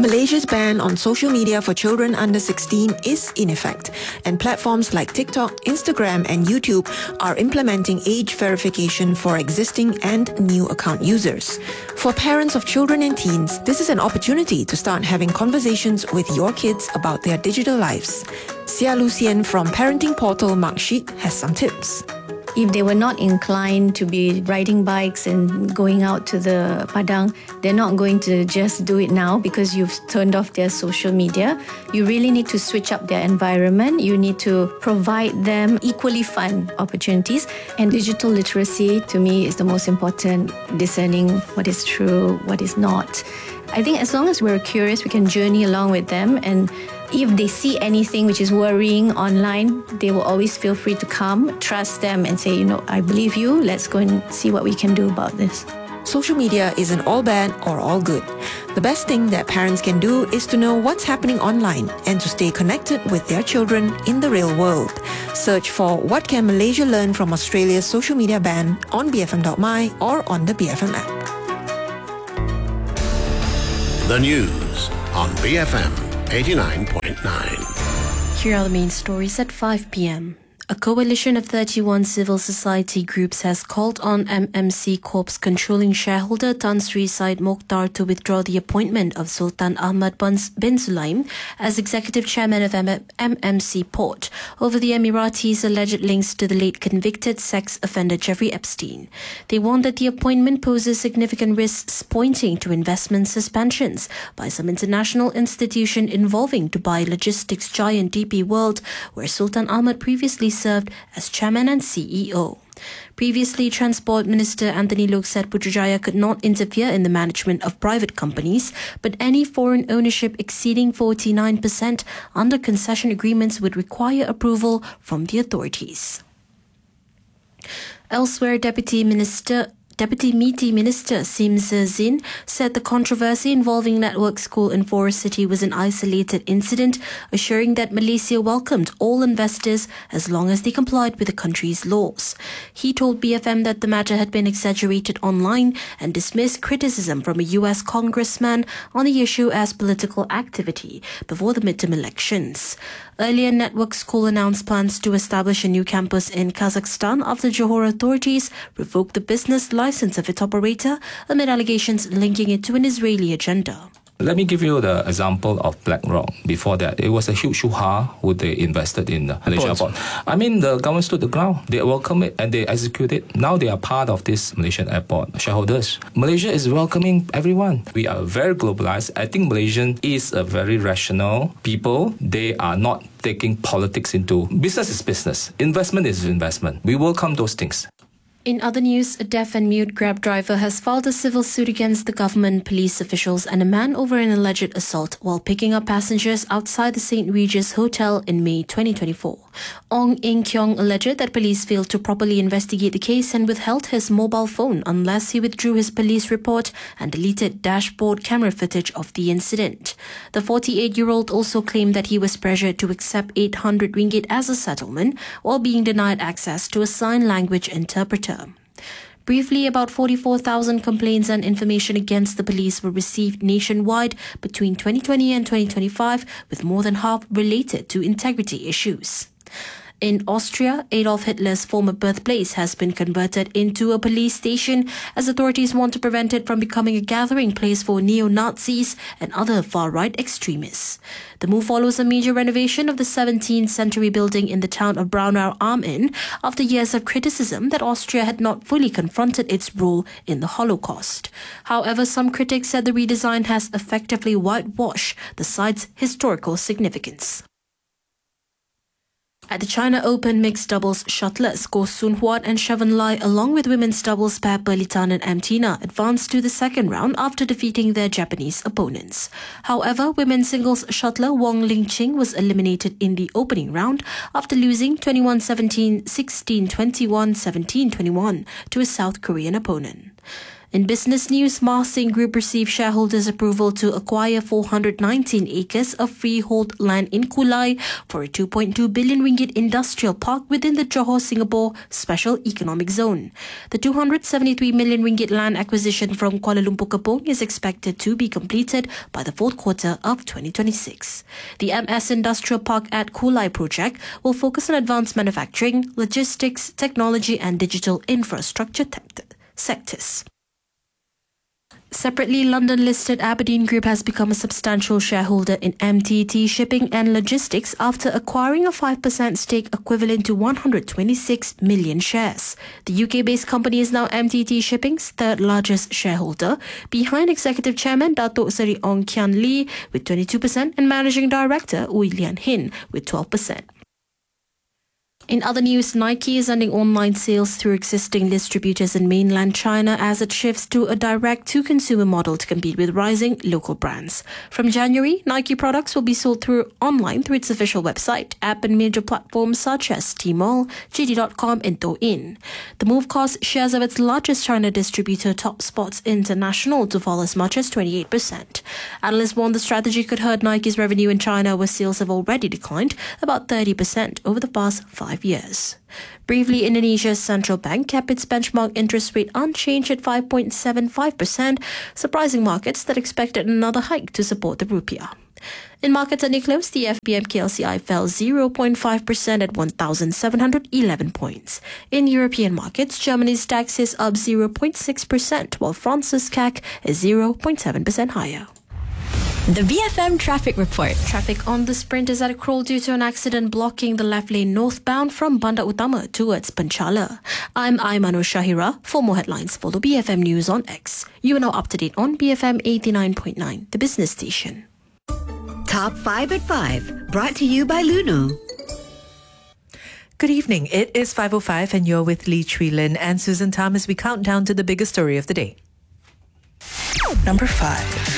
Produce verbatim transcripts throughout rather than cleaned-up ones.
Malaysia's ban on social media for children under sixteen is in effect, and platforms like TikTok, Instagram and YouTube are implementing age verification for existing and new account users. For parents of children and teens, this is an opportunity to start having conversations with your kids about their digital lives. Sia Lucien from parenting portal Marksheet has some tips. If they were not inclined to be riding bikes and going out to the padang, they're not going to just do it now because you've turned off their social media. You really need to switch up their environment. You need to provide them equally fun opportunities. And digital literacy, to me, is the most important, discerning what is true, what is not. I think as long as we're curious, we can journey along with them, and if they see anything which is worrying online, they will always feel free to come, trust them and say, you know, I believe you, let's go and see what we can do about this. Social media isn't all bad or all good. The best thing that parents can do is to know what's happening online and to stay connected with their children in the real world. Search for What Can Malaysia Learn from Australia's social media ban on b f m dot m y or on the B F M app. The news on B F M eighty-nine point nine. Here are the main stories at five p.m. A coalition of thirty-one civil society groups has called on M M C Corp's controlling shareholder Tan Sri Said Mokhtar to withdraw the appointment of Sultan Ahmad bin Sulaim as executive chairman of M M C Port over the Emiratis' alleged links to the late convicted sex offender Jeffrey Epstein. They warned that the appointment poses significant risks, pointing to investment suspensions by some international institution involving Dubai logistics giant D P World, where Sultan Ahmad previously served as chairman and C E O. Previously, Transport Minister Anthony Loke said Putrajaya could not interfere in the management of private companies, but any foreign ownership exceeding forty-nine percent under concession agreements would require approval from the authorities. Elsewhere, Deputy Minister Deputy Media Minister Sim Zin said the controversy involving Network School in Forest City was an isolated incident, assuring that Malaysia welcomed all investors as long as they complied with the country's laws. He told B F M that the matter had been exaggerated online and dismissed criticism from a U S congressman on the issue as political activity before the midterm elections. Earlier, Network School announced plans to establish a new campus in Kazakhstan after Johor authorities revoked the business license of its operator amid allegations linking it to an Israeli agenda. Let me give you the example of BlackRock. Before that, it was a huge hoo-ha who they invested in the Malaysia Airport. I mean, the government stood the ground. They welcome it and they execute it. Now they are part of this Malaysian airport shareholders. Malaysia is welcoming everyone. We are very globalized. I think Malaysian is a very rational people. They are not taking politics into... Business is business. Investment is investment. We welcome those things. In other news, a deaf and mute Grab driver has filed a civil suit against the government, police officials and a man over an alleged assault while picking up passengers outside the Saint Regis Hotel in May twenty twenty-four. Ong Eng Kiong alleged that police failed to properly investigate the case and withheld his mobile phone unless he withdrew his police report and deleted dashboard camera footage of the incident. The forty-eight-year-old also claimed that he was pressured to accept eight hundred ringgit as a settlement while being denied access to a sign language interpreter. Briefly, about forty-four thousand complaints and information against the police were received nationwide between twenty twenty and twenty twenty-five, with more than half related to integrity issues. In Austria, Adolf Hitler's former birthplace has been converted into a police station as authorities want to prevent it from becoming a gathering place for neo-Nazis and other far-right extremists. The move follows a major renovation of the seventeenth century building in the town of Braunau am Inn after years of criticism that Austria had not fully confronted its role in the Holocaust. However, some critics said the redesign has effectively whitewashed the site's historical significance. At the China Open mixed doubles, shuttlers Goh Soon Huat and Siobhan Lai, along with women's doubles pair Perlitan and Amtina, advanced to the second round after defeating their Japanese opponents. However, women's singles shuttler Wong Ling Ching was eliminated in the opening round after losing twenty-one seventeen, sixteen twenty-one, seventeen twenty-one to a South Korean opponent. In business news, Marsing Group received shareholders' approval to acquire four hundred nineteen acres of freehold land in Kulai for a two point two billion ringgit industrial park within the Johor-Singapore Special Economic Zone. The two hundred seventy-three million ringgit land acquisition from Kuala Lumpur Kepong is expected to be completed by the fourth quarter of twenty twenty-six. The M S Industrial Park at Kulai project will focus on advanced manufacturing, logistics, technology and digital infrastructure te- sectors. Separately, London-listed Aberdeen Group has become a substantial shareholder in M T T Shipping and Logistics after acquiring a five percent stake equivalent to one hundred twenty-six million shares. The U K-based company is now M T T Shipping's third largest shareholder, behind Executive Chairman Datuk Seri Ong Kian Lee with twenty-two percent and Managing Director Ui Lian Hin with twelve percent. In other news, Nike is ending online sales through existing distributors in mainland China as it shifts to a direct-to-consumer model to compete with rising local brands. From January, Nike products will be sold through online through its official website, app and major platforms such as Tmall, J D dot com and Douyin. The move caused shares of its largest China distributor, Topsports International, to fall as much as twenty-eight percent. Analysts warned the strategy could hurt Nike's revenue in China, where sales have already declined about thirty percent over the past five years. Briefly, Indonesia's central bank kept its benchmark interest rate unchanged at five point seven five percent, surprising markets that expected another hike to support the rupiah. In markets at close, the F B M K L C I fell zero point five percent at one thousand seven hundred eleven points. In European markets, Germany's DAX is up zero point six percent, while France's C A C is zero point seven percent higher. The B F M Traffic Report. Traffic on the Sprint is at a crawl due to an accident blocking the left lane northbound from Bandar Utama towards Penchala. I'm Aimanur Shahira. For more headlines, follow B F M News on X. You are now up to date on B F M eighty-nine point nine, the business station. Top five at five, brought to you by Luno. Good evening. It is five oh five and you're with Lee Chui Lin and Susan Tam as we count down to the biggest story of the day. Number five.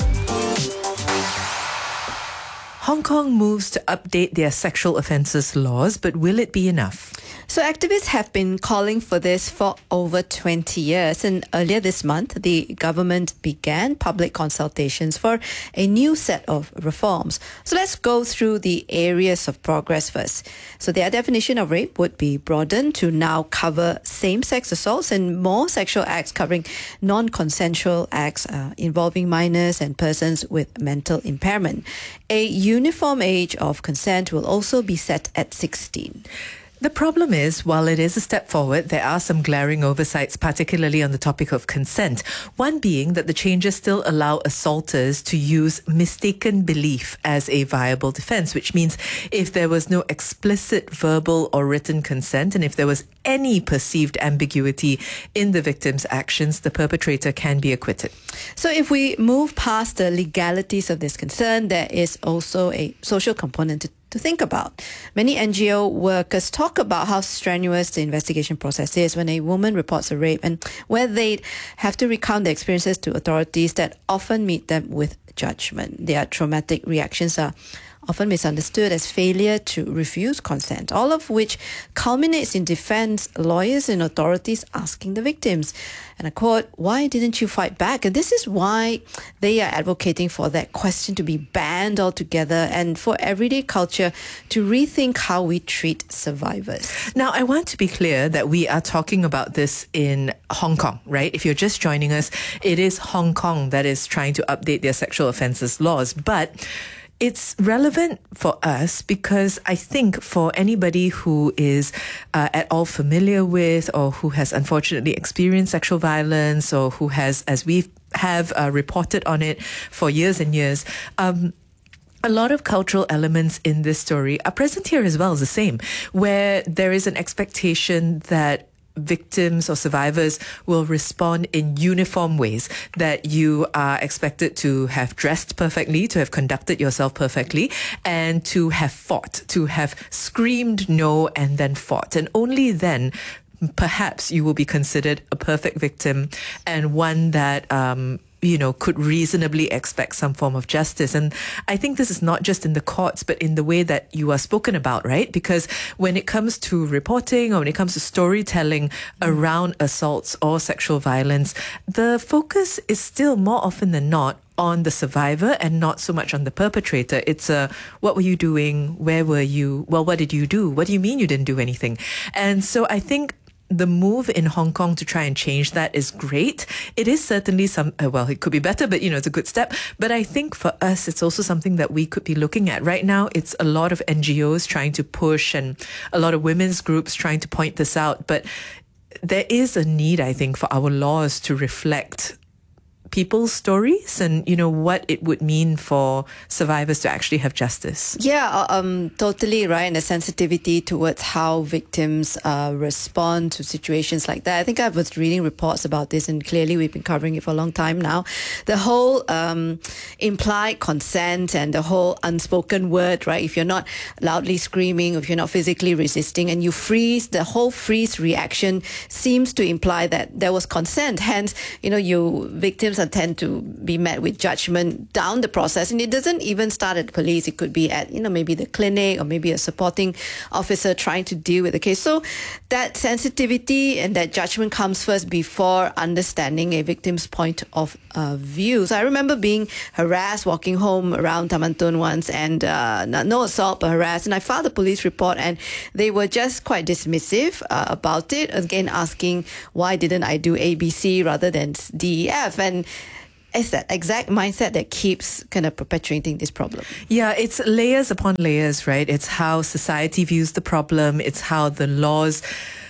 Hong Kong moves to update their sexual offences laws, but will it be enough? So activists have been calling for this for over twenty years, and earlier this month, the government began public consultations for a new set of reforms. So let's go through the areas of progress first. So their definition of rape would be broadened to now cover same-sex assaults and more sexual acts covering non-consensual acts uh, involving minors and persons with mental impairment. A uniform age of consent will also be set at sixteen. The problem is, while it is a step forward, there are some glaring oversights, particularly on the topic of consent. One being that the changes still allow assaulters to use mistaken belief as a viable defense, which means if there was no explicit verbal or written consent, and if there was any perceived ambiguity in the victim's actions, the perpetrator can be acquitted. So if we move past the legalities of this concern, there is also a social component to to think about. Many N G O workers talk about how strenuous the investigation process is when a woman reports a rape and where they have to recount their experiences to authorities that often meet them with judgment. Their traumatic reactions are often misunderstood as failure to refuse consent, all of which culminates in defense lawyers and authorities asking the victims, and I quote, "Why didn't you fight back?" And this is why they are advocating for that question to be banned altogether and for everyday culture to rethink how we treat survivors. Now, I want to be clear that we are talking about this in Hong Kong, right? If you're just joining us, it is Hong Kong that is trying to update their sexual offences laws, but it's relevant for us because I think for anybody who is uh, at all familiar with or who has unfortunately experienced sexual violence or who has, as we have uh, reported on it for years and years, um, a lot of cultural elements in this story are present here as well as the same, where there is an expectation that victims or survivors will respond in uniform ways, that you are expected to have dressed perfectly, to have conducted yourself perfectly, and to have fought, to have screamed no and then fought. And only then perhaps you will be considered a perfect victim and one that um, you know, could reasonably expect some form of justice. And I think this is not just in the courts, but in the way that you are spoken about, right? Because when it comes to reporting or when it comes to storytelling mm. around assaults or sexual violence, the focus is still more often than not on the survivor and not so much on the perpetrator. It's a, what were you doing? Where were you? Well, what did you do? What do you mean you didn't do anything? And so I think the move in Hong Kong to try and change that is great. It is certainly some, uh, well, it could be better, but, you know, it's a good step. But I think for us, it's also something that we could be looking at. Right now, it's a lot of N G Os trying to push and a lot of women's groups trying to point this out. But there is a need, I think, for our laws to reflect people's stories and, you know, what it would mean for survivors to actually have justice. Yeah, um, totally right. And the sensitivity towards how victims uh, respond to situations like that. I think I was reading reports about this, and clearly we've been covering it for a long time now. The whole um, implied consent and the whole unspoken word, right? If you're not loudly screaming, if you're not physically resisting and you freeze, the whole freeze reaction seems to imply that there was consent. Hence, you know, you victims tend to be met with judgment down the process, and it doesn't even start at the police. It could be at, you know, maybe the clinic or maybe a supporting officer trying to deal with the case. So that sensitivity and that judgment comes first before understanding a victim's point of uh, view. So I remember being harassed walking home around Taman Tun once, and uh, no assault but harassed, and I filed a police report, and they were just quite dismissive uh, about it, again asking why didn't I do A B C rather than D E F. And it's that exact mindset that keeps kind of perpetuating this problem. Yeah, it's layers upon layers, right? It's how society views the problem. It's how the laws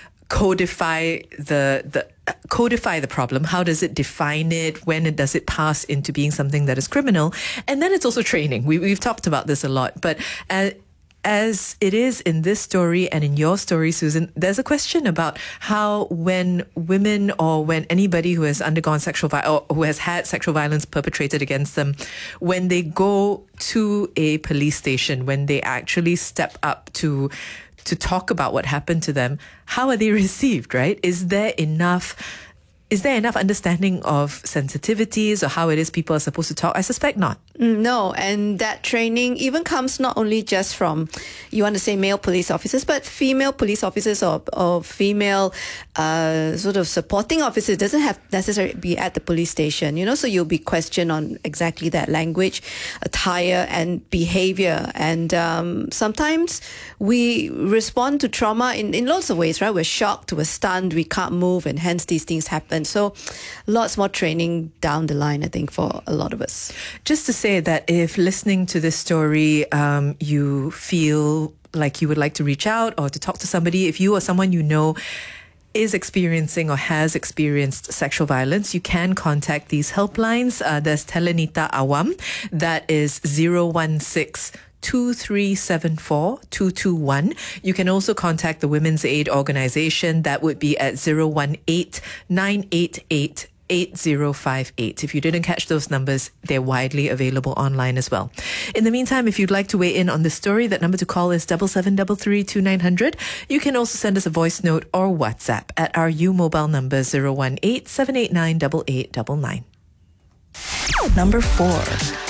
codify the the codify the problem. How does it define it? When it, does it pass into being something that is criminal? And then it's also training. We, we've talked about this a lot, but uh, as it is in this story and in your story, Susan, there's a question about how when women or when anybody who has undergone sexual violence or who has had sexual violence perpetrated against them, when they go to a police station, when they actually step up to to talk about what happened to them, how are they received, right? Is there enough Is there enough understanding of sensitivities or how it is people are supposed to talk? I suspect not. No, and that training even comes not only just from, you want to say male police officers, but female police officers or, or female uh, sort of supporting officers. It doesn't have necessarily be at the police station, you know, so you'll be questioned on exactly that language, attire and behavior. And um, sometimes we respond to trauma in, in lots of ways, right? We're shocked, we're stunned, we can't move, and hence these things happen. So lots more training down the line, I think, for a lot of us. Just to say that if listening to this story, um, you feel like you would like to reach out or to talk to somebody, if you or someone you know is experiencing or has experienced sexual violence, you can contact these helplines. Uh, there's Telenita Awam, that is zero one six two three seven four two two one. You can also contact the Women's Aid Organization. That would be at zero one eight nine eight eight eight zero five eight. If you didn't catch those numbers, they're widely available online as well. In the meantime, if you'd like to weigh in on this story, that number to call is seven seven three three two nine zero zero. You can also send us a voice note or WhatsApp at our U mobile number zero one eight seven eight nine eight eight nine nine. Number four.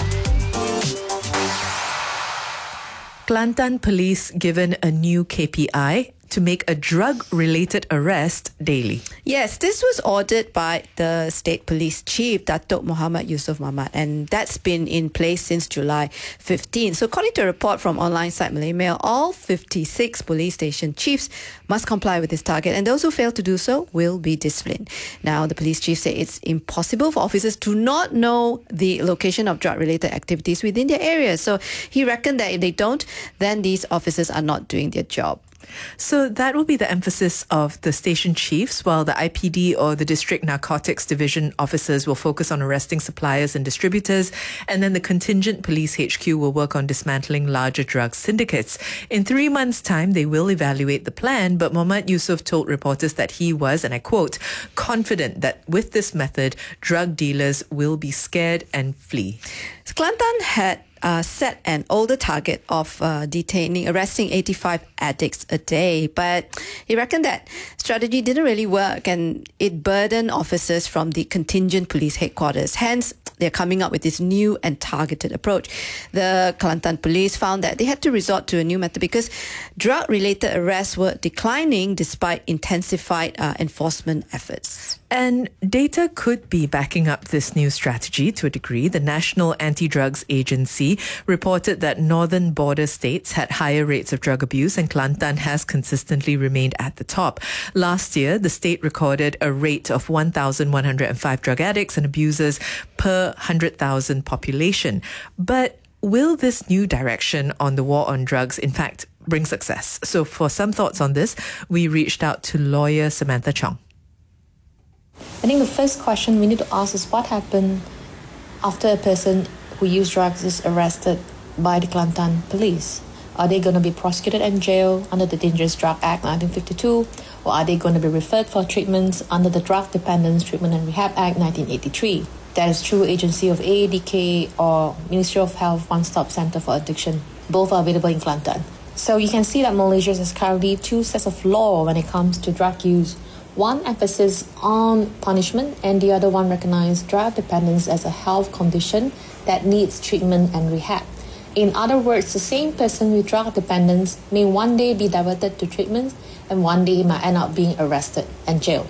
Kelantan Police given a new K P I to make a drug-related arrest daily. Yes, this was ordered by the State Police Chief, Datuk Muhammad Yusof Mamat, and that's been in place since July fifteenth. So according to a report from online site Malay Mail, all fifty-six police station chiefs must comply with this target, and those who fail to do so will be disciplined. Now, the police chief said it's impossible for officers to not know the location of drug-related activities within their area. So he reckoned that if they don't, then these officers are not doing their job. So that will be the emphasis of the station chiefs, while the I P D or the District Narcotics Division officers will focus on arresting suppliers and distributors, and then the Contingent Police H Q will work on dismantling larger drug syndicates. In three months' time, they will evaluate the plan, but Muhammad Yusof told reporters that he was, and I quote, confident that with this method, drug dealers will be scared and flee. Kelantan had uh, set an older target of uh, detaining, arresting eighty-five addicts a day. But he reckoned that strategy didn't really work and it burdened officers from the contingent police headquarters. Hence, they're coming up with this new and targeted approach. The Kelantan police found that they had to resort to a new method because drug-related arrests were declining despite intensified uh, enforcement efforts. And data could be backing up this new strategy to a degree. The National Anti-Drugs Agency reported that northern border states had higher rates of drug abuse, and Kelantan has consistently remained at the top. Last year, the state recorded a rate of one thousand one hundred five drug addicts and abusers per one hundred thousand population. But will this new direction on the war on drugs, in fact, bring success? So for some thoughts on this, we reached out to lawyer Samantha Chong. I think the first question we need to ask is what happened after a person who used drugs is arrested by the Kelantan police. Are they going to be prosecuted in jail under the Dangerous Drug Act nineteen fifty-two, or are they going to be referred for treatments under the Drug Dependence Treatment and Rehab Act nineteen eighty-three? That is through agency of A A D K or Ministry of Health One Stop Centre for Addiction. Both are available in Kelantan. So you can see that Malaysia has currently two sets of law when it comes to drug use. One emphasis on punishment and the other one recognizes drug dependence as a health condition that needs treatment and rehab. In other words, the same person with drug dependence may one day be diverted to treatment and one day might end up being arrested and jailed.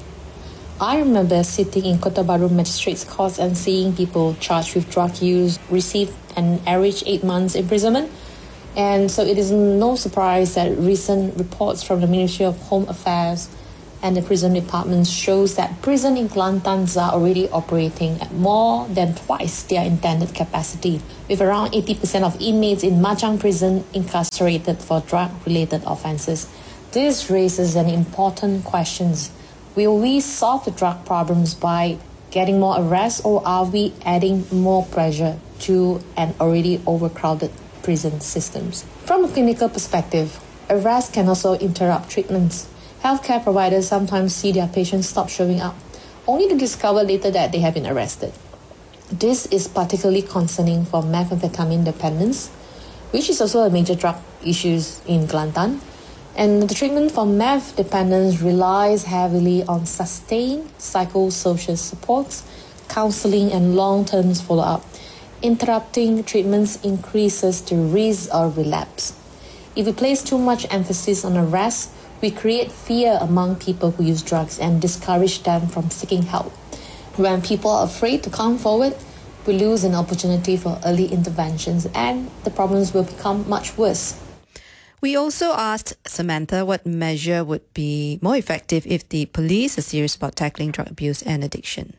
I remember sitting in Kota Bharu Magistrates Court and seeing people charged with drug use receive an average eight months imprisonment. And so it is no surprise that recent reports from the Ministry of Home Affairs and the prison department shows that prison in Kelantan are already operating at more than twice their intended capacity, with around eighty percent of inmates in Majang prison incarcerated for drug-related offences. This raises an important question. Will we solve the drug problems by getting more arrests, or are we adding more pressure to an already overcrowded prison systems? From a clinical perspective, arrests can also interrupt treatments. Healthcare providers sometimes see their patients stop showing up, only to discover later that they have been arrested. This is particularly concerning for methamphetamine dependence, which is also a major drug issue in Kelantan. And the treatment for meth dependence relies heavily on sustained psychosocial supports, counseling, and long-term follow-up. Interrupting treatments increases the risk of relapse. If we place too much emphasis on arrest, we create fear among people who use drugs and discourage them from seeking help. When people are afraid to come forward, we lose an opportunity for early interventions and the problems will become much worse. We also asked Samantha what measure would be more effective if the police are serious about tackling drug abuse and addiction.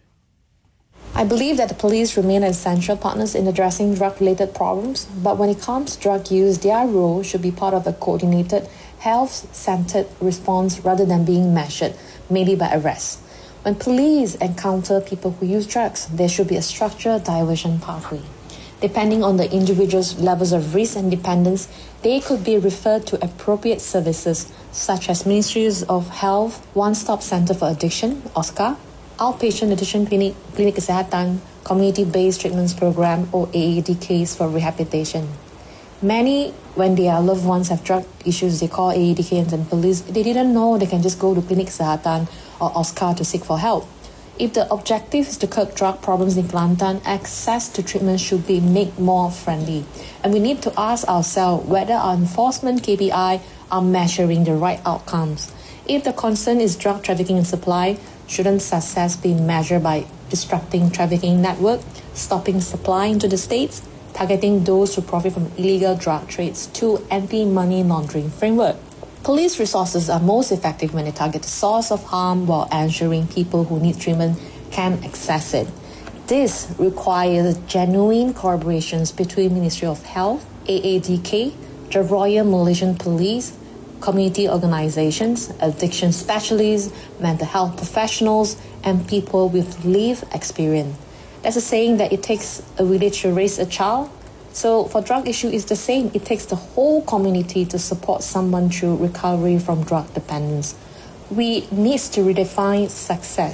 I believe that the police remain essential partners in addressing drug-related problems, but when it comes to drug use, their role should be part of a coordinated, health-centered response rather than being measured mainly by arrests. When police encounter people who use drugs, there should be a structured diversion pathway. Depending on the individual's levels of risk and dependence, they could be referred to appropriate services such as Ministries of Health, One Stop Centre for Addiction, O S C A, Outpatient Addiction Clinic, Klinik Kesihatan, Community-Based Treatments Program, or A A D Ks for rehabilitation. Many, when their loved ones have drug issues, they call A A D Ks and police. They didn't know they can just go to Klinik Kesihatan or O S C A to seek for help. If the objective is to curb drug problems in Kelantan, access to treatment should be made more friendly. And we need to ask ourselves whether our enforcement K P I are measuring the right outcomes. If the concern is drug trafficking and supply, shouldn't success be measured by disrupting trafficking network, stopping supply into the states, targeting those who profit from illegal drug trades to anti-money laundering framework? Police resources are most effective when they target the source of harm while ensuring people who need treatment can access it. This requires genuine collaborations between Ministry of Health, A A D K, the Royal Malaysian Police, community organizations, addiction specialists, mental health professionals, and people with lived experience. There's a saying that it takes a village to raise a child. So for drug issue, it's the same. It takes the whole community to support someone through recovery from drug dependence. We need to redefine success.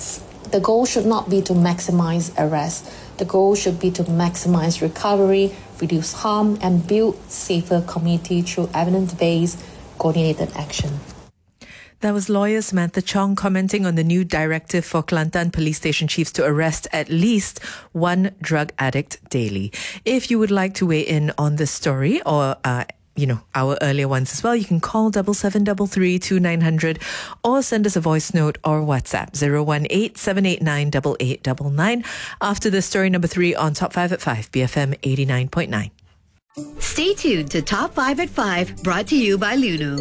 The goal should not be to maximize arrest. The goal should be to maximize recovery, reduce harm, and build safer community through evidence-based, coordinated action. That was lawyer Samantha Chong commenting on the new directive for Kelantan police station chiefs to arrest at least one drug addict daily. If you would like to weigh in on this story or uh, you know, our earlier ones as well, you can call double seven double three two nine hundred or send us a voice note or WhatsApp zero one eight seven eight nine eight eight nine nine after the story number three on Top five at five, B F M eighty-nine point nine. Stay tuned to Top five at five, brought to you by Luno.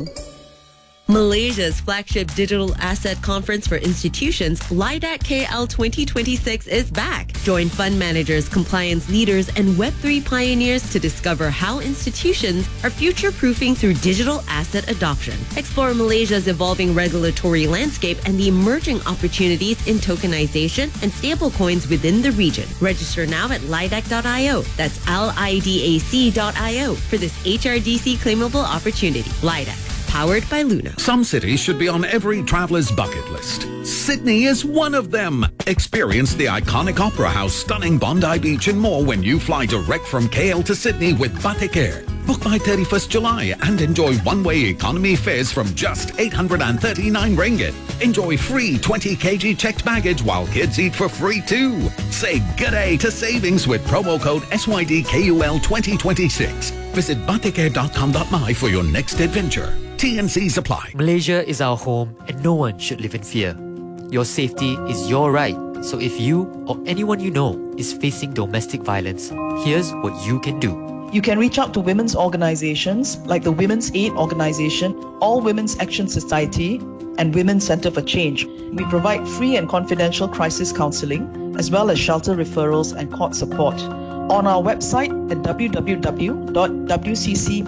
Malaysia's flagship digital asset conference for institutions, LIDAC K L twenty twenty-six, is back. Join fund managers, compliance leaders, and Web three pioneers to discover how institutions are future-proofing through digital asset adoption. Explore Malaysia's evolving regulatory landscape and the emerging opportunities in tokenization and stablecoins within the region. Register now at lidac dot io. That's L I D A C dot I O for this H R D C claimable opportunity. LIDAC. Powered by Luno. Some cities should be on every traveler's bucket list. Sydney is one of them. Experience the iconic Opera House, stunning Bondi Beach and more when you fly direct from K L to Sydney with Batik Air. Book by thirty-first July and enjoy one-way economy fares from just eight hundred thirty-nine ringgit. Enjoy free twenty kilograms checked baggage while kids eat for free too. Say good day to savings with promo code S Y D K U L twenty twenty-six. Visit batik air dot com dot my for your next adventure. T and C's apply. Malaysia is our home and no one should live in fear. Your safety is your right. So if you or anyone you know is facing domestic violence, here's what you can do. You can reach out to women's organizations like the Women's Aid Organization, All Women's Action Society, and Women's Center for Change. We provide free and confidential crisis counseling, as well as shelter referrals and court support. On our website at w w w dot w c c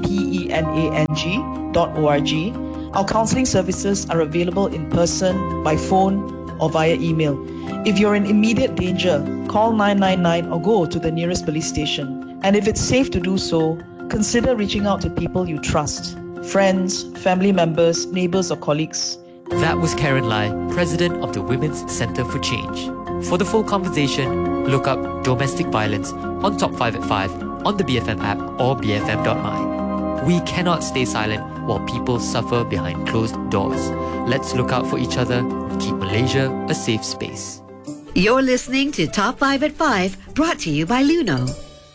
penang dot org, our counseling services are available in person, by phone, or via email. If you're in immediate danger, call nine nine nine or go to the nearest police station. And if it's safe to do so, consider reaching out to people you trust, friends, family members, neighbors, or colleagues. That was Karen Lai, President of the Women's Center for Change. For the full conversation, look up domestic violence on Top five at five on the B F M app or b f m dot my. We cannot stay silent while people suffer behind closed doors. Let's look out for each other and keep Malaysia a safe space. You're listening to Top five at five, brought to you by Luno.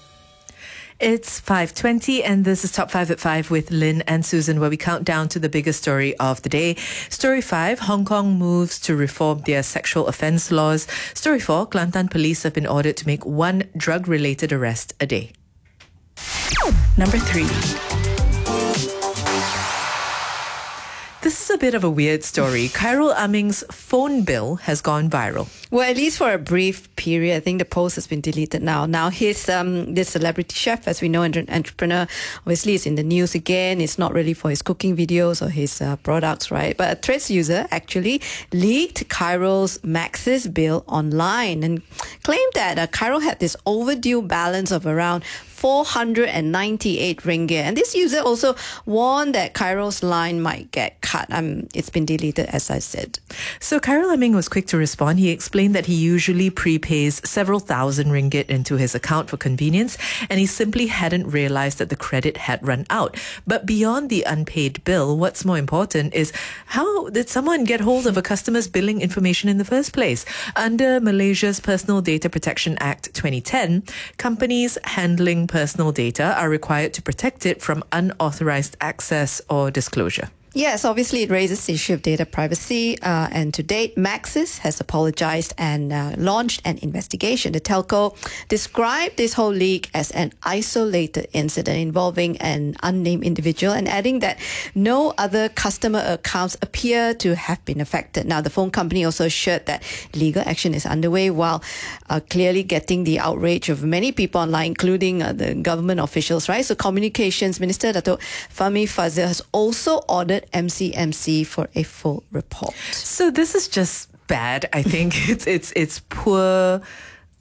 It's five twenty and this is Top five at five with Lynn and Susan, where we count down to the biggest story of the day. Story five, Hong Kong moves to reform their sexual offence laws. Story four, Kelantan police have been ordered to make one drug-related arrest a day. Number three. This is a bit of a weird story. Khairul Aming's phone bill has gone viral. Well, at least for a brief period. I think the post has been deleted now. Now, he's um, this celebrity chef, as we know, and entrepreneur, obviously is in the news again. It's not really for his cooking videos or his uh, products, right? But a Threads user actually leaked Khairul's Maxis bill online and claimed that uh, Khairul had this overdue balance of around four hundred ninety-eight ringgit. And this user also warned that Khairul's line might get cut. Um, it's been deleted, as I said. So Khairul Aming was quick to respond. He explained that he usually prepays several thousand ringgit into his account for convenience, and he simply hadn't realized that the credit had run out. But beyond the unpaid bill, what's more important is how did someone get hold of a customer's billing information in the first place? Under Malaysia's Personal Data Protection Act twenty ten, companies handling personal data are required to protect it from unauthorized access or disclosure. Yes, obviously it raises the issue of data privacy, uh, and to date, Maxis has apologized and uh, launched an investigation. The telco described this whole leak as an isolated incident involving an unnamed individual, and adding that no other customer accounts appear to have been affected. Now, the phone company also assured that legal action is underway, while uh, clearly getting the outrage of many people online, including uh, the government officials, right? So Communications Minister Dato' Fahmi Fadzil has also ordered M C M C for a full report. So this is just bad, I think. it's it's it's poor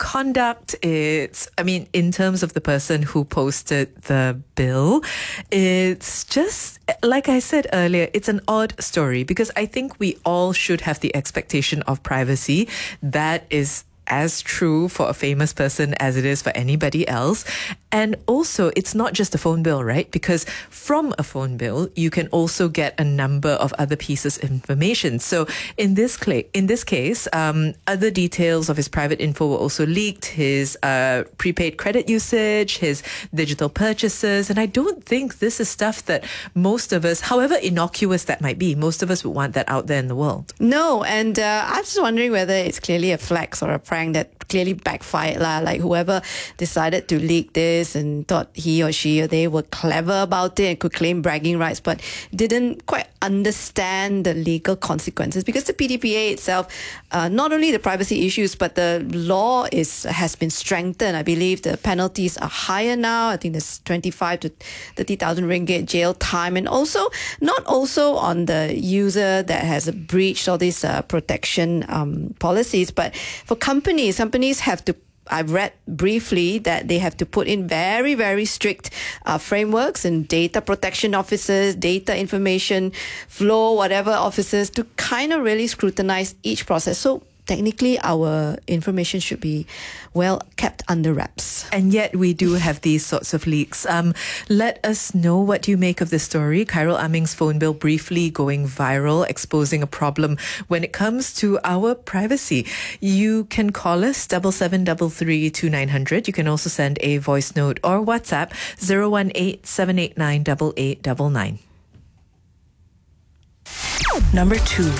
conduct. It's, I mean, in terms of the person who posted the bill, it's just, like I said earlier, it's an odd story because I think we all should have the expectation of privacy. That is as true for a famous person as it is for anybody else. And also, it's not just a phone bill, right? Because from a phone bill, you can also get a number of other pieces of information. So in this cl- in this case, um, other details of his private info were also leaked, his uh, prepaid credit usage, his digital purchases. And I don't think this is stuff that most of us, however innocuous that might be, most of us would want that out there in the world. No, and uh, I'm just wondering whether it's clearly a flex or a prank that clearly backfired lah. Like whoever decided to leak this and thought he or she or they were clever about it and could claim bragging rights, but didn't quite understand the legal consequences, because the P D P A itself, uh, not only the privacy issues, but the law is has been strengthened. I believe the penalties are higher now. I think there's twenty-five to thirty thousand ringgit jail time, and also not also on the user that has breached all these uh, protection um, policies, but for companies, companies have to, I've read briefly that they have to put in very, very strict uh, frameworks and data protection officers, data information flow, whatever officers, to kind of really scrutinize each process. So technically, our information should be well kept under wraps. And yet we do have these sorts of leaks. Um, let us know what you make of this story. Khairul Aming's phone bill briefly going viral, exposing a problem when it comes to our privacy. You can call us double seven double three two nine hundred. You can also send a voice note or WhatsApp zero one eight seven eight nine double eight double nine. Number two.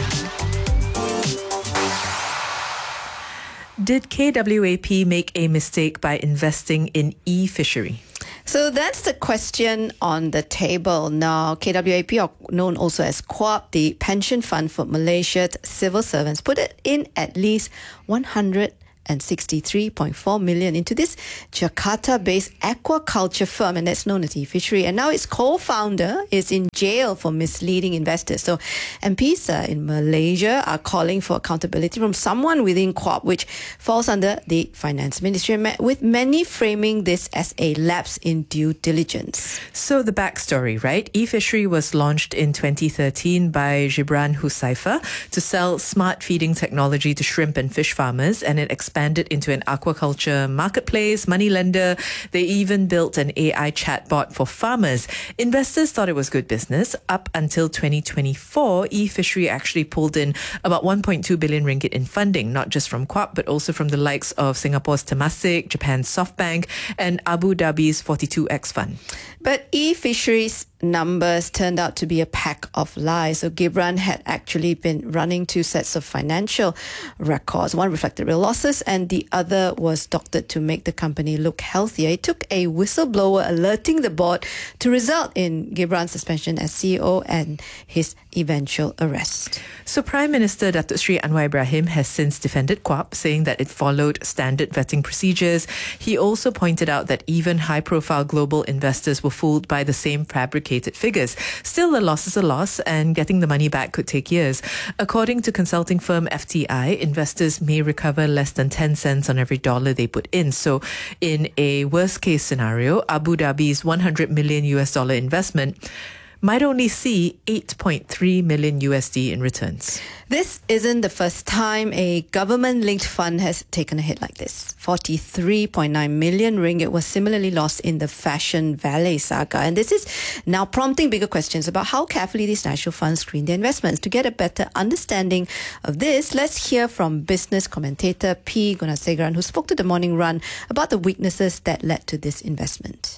Did K W A P make a mistake by investing in e-fishery? So that's the question on the table now. K W A P, or known also as K W A P, the pension fund for Malaysia's civil servants, put it in at least one hundred sixty-three point four million into this Jakarta-based aquaculture firm, and that's known as eFishery. And now its co-founder is in jail for misleading investors. So M Ps uh, in Malaysia are calling for accountability from someone within K W A P, which falls under the Finance Ministry, with many framing this as a lapse in due diligence. So the backstory, right? eFishery was launched in twenty thirteen by Gibran Husaifa to sell smart feeding technology to shrimp and fish farmers, and it expanded into an aquaculture marketplace, moneylender. They even built an A I chatbot for farmers. Investors thought it was good business. Up until twenty twenty-four, eFishery actually pulled in about one point two billion ringgit in funding, not just from K W A P, but also from the likes of Singapore's Temasek, Japan's SoftBank, and Abu Dhabi's forty-two X Fund. But eFishery's numbers turned out to be a pack of lies. So Gibran had actually been running two sets of financial records. One reflected real losses and the other was doctored to make the company look healthier. It took a whistleblower alerting the board to result in Gibran's suspension as C E O and his eventual arrest. So Prime Minister Datuk Sri Anwar Ibrahim has since defended K W A P, saying that it followed standard vetting procedures. He also pointed out that even high-profile global investors were fooled by the same fabricated figures. Still, a loss is a loss, and getting the money back could take years. According to consulting firm F T I, investors may recover less than ten cents on every dollar they put in. So in a worst-case scenario, Abu Dhabi's one hundred million U S dollar investment might only see eight point three million U S D in returns. This isn't the first time a government-linked fund has taken a hit like this. forty-three point nine million ringgit was similarly lost in the Fashion Valet saga. And this is now prompting bigger questions about how carefully these national funds screen their investments. To get a better understanding of this, let's hear from business commentator P. Gunasegaran, who spoke to the Morning Run about the weaknesses that led to this investment.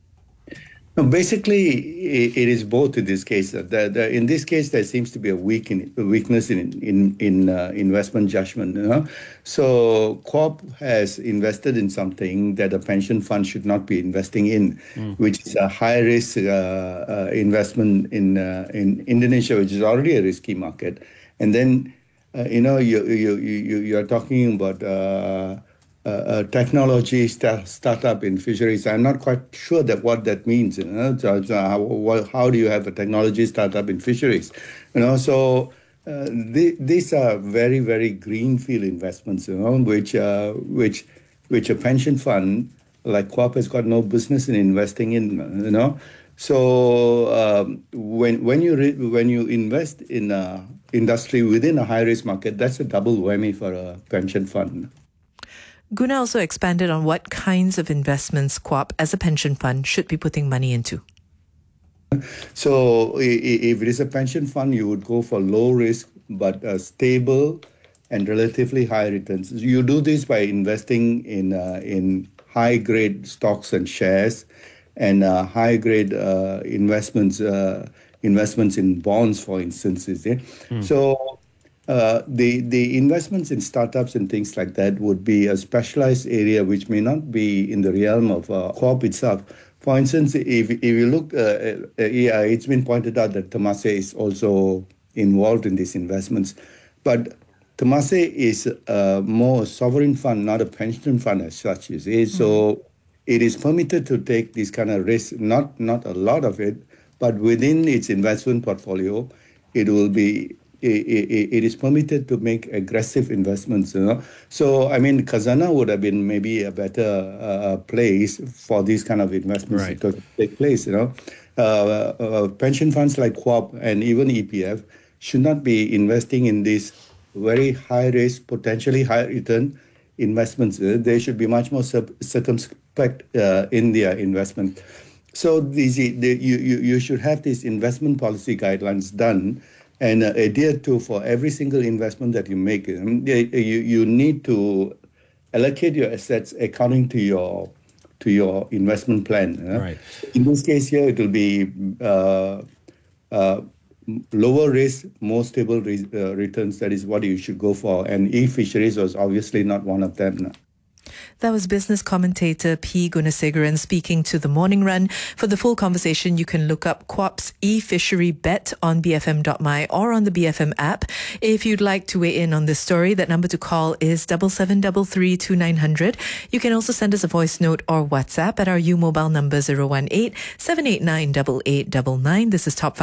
No, basically, it is both in this case. The, the, in this case, there seems to be a, weak in, a weakness in in, in uh, investment judgment. You know? So K W A P has invested in something that a pension fund should not be investing in, mm. which is a high-risk uh, uh, investment in uh, in Indonesia, which is already a risky market. And then, uh, you know, you you you you are talking about Uh, Uh, a technology st- startup in fisheries. I'm not quite sure that what that means. You know, so, so how, how do you have a technology startup in fisheries? You know, so uh, th- these are very, very greenfield investments. You know, which uh, which which a pension fund like Co-op has got no business in investing in, you know. So um, when when you re- when you invest in a industry within a high risk market, that's a double whammy for a pension fund. Guna also expanded on what kinds of investments Co-op as a pension fund should be putting money into. So if it is a pension fund, you would go for low risk but uh, stable and relatively high returns. You do this by investing in uh, in high grade stocks and shares, and uh, high grade uh, investments uh, investments in bonds, for instance. Is it? Mm. So uh, the the investments in startups and things like that would be a specialized area which may not be in the realm of uh, Co-op itself. For instance, if if you look, uh, uh, yeah, it's been pointed out that Temasek is also involved in these investments, but Temasek is uh, more a sovereign fund, not a pension fund as such. You see, mm-hmm. So it is permitted to take this kind of risk, not not a lot of it, but within its investment portfolio, it will be. It, it, it is permitted to make aggressive investments, you know. So, I mean, Khazanah would have been maybe a better uh, place for these kind of investments right. to take place, you know. Uh, uh, pension funds like Co-op and even E P F should not be investing in these very high risk, potentially high return investments. They should be much more sub- circumspect uh, in their investment. So, these, the, you, you, you should have these investment policy guidelines done and uh, adhere to for every single investment that you make. You, you need to allocate your assets according to your to your investment plan. Uh? Right. In this case here, it will be uh, uh, lower risk, more stable re- uh, returns. That is what you should go for. And e-fisheries was obviously not one of them. No? That was business commentator P. Gunasegaran speaking to The Morning Run. For the full conversation, you can look up Co-op's e-fishery bet on b f m dot m y or on the B F M app. If you'd like to weigh in on this story, that number to call is seven seven three three two nine zero zero. You can also send us a voice note or WhatsApp at our U mobile number zero one eight seven eight nine eight eight nine nine. This is Top five.